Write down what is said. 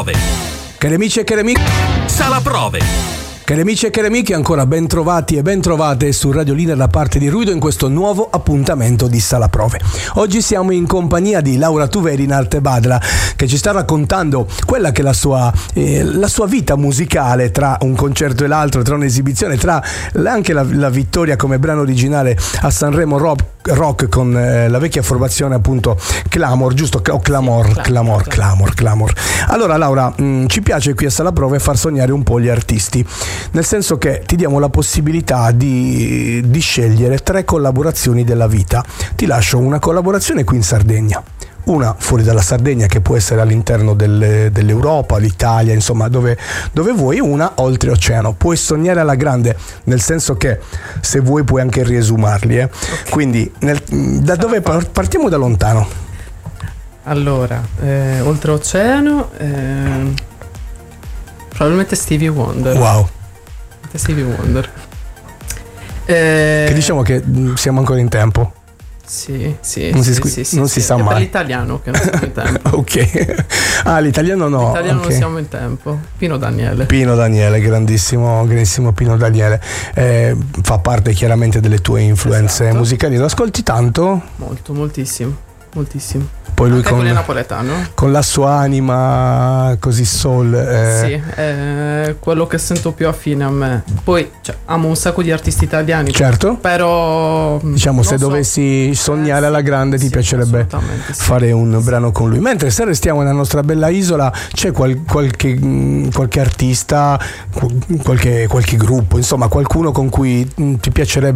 Prove. Cari amici e cari amiche, Sala Prove. cari amici e cari amiche, ancora ben trovati e ben trovate su Radio Lider da parte di Ruido in questo nuovo appuntamento di Sala Prove. Oggi siamo in compagnia di Laura Tuveri in Arte Badra, che ci sta raccontando quella che è la sua vita musicale, tra un concerto e l'altro, tra un'esibizione, tra anche la vittoria come brano originale a Sanremo Rock con la vecchia formazione appunto Clamor, giusto? O Clamor. Allora Laura, ci piace qui a Sala Prove far sognare un po' gli artisti, nel senso che ti diamo la possibilità di scegliere 3 collaborazioni della vita. Ti lascio una collaborazione qui in Sardegna, una fuori dalla Sardegna che può essere all'interno dell'Europa, l'Italia, insomma dove vuoi, una oltreoceano. Puoi sognare alla grande, nel senso che se vuoi puoi anche riesumarli, Okay. Quindi da dove partiamo? Da lontano. Allora, oltreoceano, probabilmente Stevie Wonder. Wow. Stevie Wonder. Che diciamo che siamo ancora in tempo. Sì. Non si sa mai. È per l'italiano che non siamo in tempo. Ok. L'italiano no. L'italiano okay. non siamo in tempo. Pino Daniele, grandissimo Pino Daniele. Fa parte chiaramente delle tue influenze musicali. Lo ascolti tanto? Moltissimo. Poi lui anche con il napoletano, con la sua anima così soul, sì, è quello che sento più affine a me. Poi amo un sacco di artisti italiani, certo, però diciamo se dovessi sognare alla grande ti piacerebbe fare un brano con lui. Mentre se restiamo nella nostra bella isola, c'è qualche artista, qualche gruppo, insomma qualcuno con cui ti piacerebbe